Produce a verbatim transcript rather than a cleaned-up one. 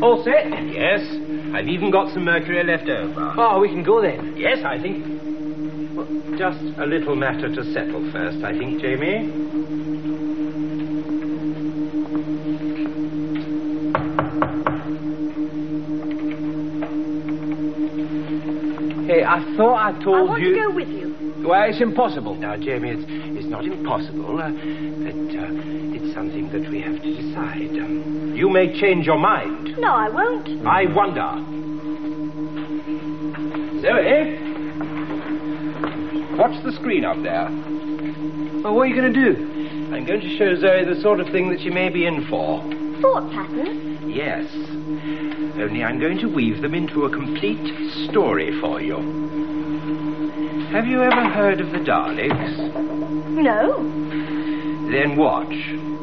All set? Yes. I've even got some mercury left over. Oh, we can go then. Yes, I think... Well, just a little matter to settle first, I think, Jamie. Hey, I thought I told you... I want you... to go with you. Well, it's impossible. Now, Jamie, it's, it's not impossible. Uh, but uh, it's something that we have to decide. Um, you may change your mind. No, I won't. I wonder. Zoe? Watch the screen up there. Well, what are you going to do? I'm going to show Zoe the sort of thing that she may be in for. Thought patterns? Yes. Only I'm going to weave them into a complete story for you. Have you ever heard of the Daleks? No. Then watch.